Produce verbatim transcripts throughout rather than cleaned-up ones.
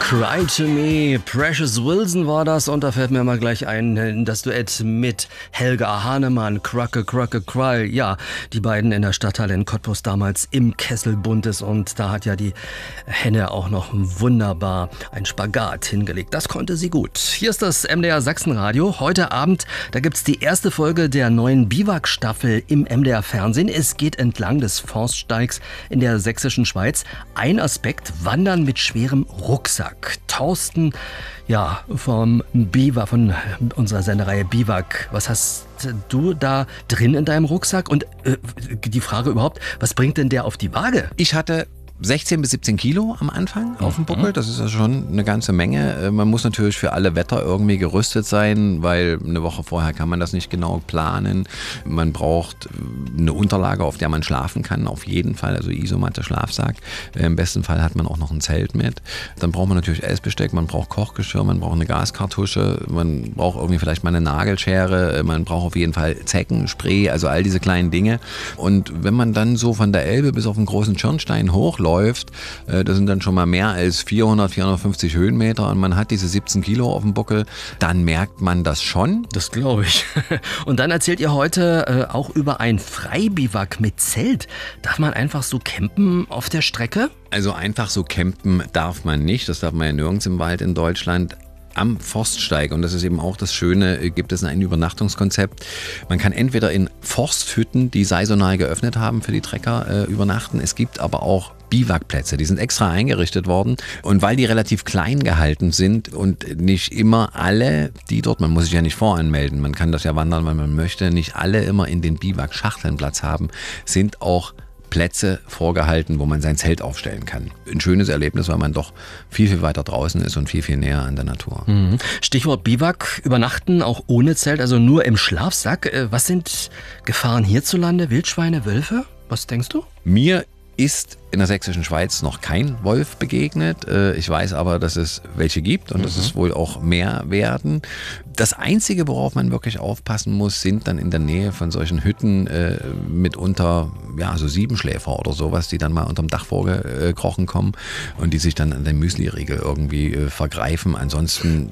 Cry to Me, Precious Wilson war das, und da fällt mir mal gleich ein, das Duett mit Helga Hahnemann, Kracke, Kracke, Cry. Ja, die beiden in der Stadthalle in Cottbus damals im Kessel Buntes, und da hat ja die Henne auch noch wunderbar einen Spagat hingelegt. Das konnte sie gut. Hier ist das M D R Sachsenradio. Heute Abend, da gibt's die erste Folge der neuen Biwak-Staffel im M D R Fernsehen. Es geht entlang des Forststeigs in der sächsischen Schweiz. Ein Aspekt: Wandern mit schwerem Rucksack. Thorsten, ja, vom Biwak, von unserer Sendereihe Biwak. Was hast du da drin in deinem Rucksack? Und äh, die Frage überhaupt, was bringt denn der auf die Waage? Ich hatte sechzehn bis siebzehn Kilo am Anfang auf dem Buckel. Das ist ja schon eine ganze Menge. Man muss natürlich für alle Wetter irgendwie gerüstet sein, weil eine Woche vorher kann man das nicht genau planen. Man braucht eine Unterlage, auf der man schlafen kann, auf jeden Fall. Also Isomatte, Schlafsack. Im besten Fall hat man auch noch ein Zelt mit. Dann braucht man natürlich Essbesteck, man braucht Kochgeschirr, man braucht eine Gaskartusche, man braucht irgendwie vielleicht mal eine Nagelschere, man braucht auf jeden Fall Zeckenspray, also all diese kleinen Dinge. Und wenn man dann so von der Elbe bis auf den großen Schirnstein hochläuft, läuft, das sind dann schon mal mehr als vierhundert, vierhundertfünfzig Höhenmeter, und man hat diese siebzehn Kilo auf dem Buckel, dann merkt man das schon. Das glaube ich. Und dann erzählt ihr heute äh, auch über ein Freibiwak mit Zelt. Darf man einfach so campen auf der Strecke? Also einfach so campen darf man nicht, das darf man ja nirgends im Wald in Deutschland. Am Forststeig, und das ist eben auch das Schöne, gibt es ein Übernachtungskonzept. Man kann entweder in Forsthütten, die saisonal geöffnet haben für die Trecker, äh, übernachten. Es gibt aber auch Biwakplätze, die sind extra eingerichtet worden, und weil die relativ klein gehalten sind und nicht immer alle, die dort, man muss sich ja nicht voranmelden, man kann das ja wandern, wenn man möchte, nicht alle immer in den Biwak-Schachteln Platz haben, sind auch Plätze vorgehalten, wo man sein Zelt aufstellen kann. Ein schönes Erlebnis, weil man doch viel, viel weiter draußen ist und viel, viel näher an der Natur. Mhm. Stichwort Biwak, übernachten auch ohne Zelt, also nur im Schlafsack. Was sind Gefahren hierzulande? Wildschweine, Wölfe? Was denkst du? Mir ist in der sächsischen Schweiz noch kein Wolf begegnet. Ich weiß aber, dass es welche gibt und mhm. dass es wohl auch mehr werden. Das Einzige, worauf man wirklich aufpassen muss, sind dann in der Nähe von solchen Hütten äh, mitunter ja, so Siebenschläfer oder sowas, die dann mal unterm Dach vorgekrochen kommen und die sich dann an der Müsliriegel irgendwie äh, vergreifen. Ansonsten,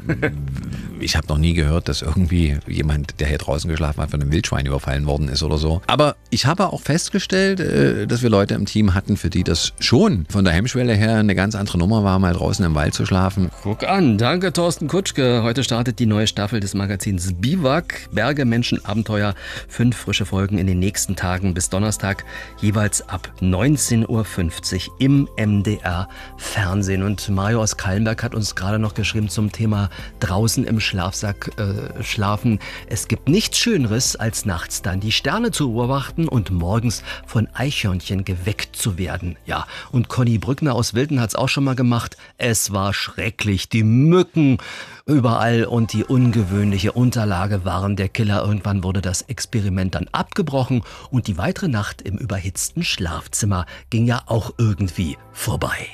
ich habe noch nie gehört, dass irgendwie jemand, der hier draußen geschlafen hat, von einem Wildschwein überfallen worden ist oder so. Aber ich habe auch festgestellt, äh, dass wir Leute im Team hatten, für die das schon von der Hemmschwelle her eine ganz andere Nummer war, mal draußen im Wald zu schlafen. Guck an, danke Thorsten Kutschke. Heute startet die neue Staffel des Magazins Biwak. Berge, Menschen, Abenteuer. Fünf frische Folgen in den nächsten Tagen bis Donnerstag, jeweils ab neunzehn Uhr fünfzig im M D R Fernsehen. Und Mario aus Kallenberg hat uns gerade noch geschrieben zum Thema draußen im Schlafsack äh, schlafen. Es gibt nichts Schöneres, als nachts dann die Sterne zu beobachten und morgens von Eichhörnchen geweckt zu werden. Ja, und Conny Brückner aus Wilden hat es auch schon mal gemacht. Es war schrecklich. Die Mücken überall und die ungewöhnliche Unterlage waren der Killer. Irgendwann wurde das Experiment dann abgebrochen und die weitere Nacht im überhitzten Schlafzimmer ging ja auch irgendwie vorbei.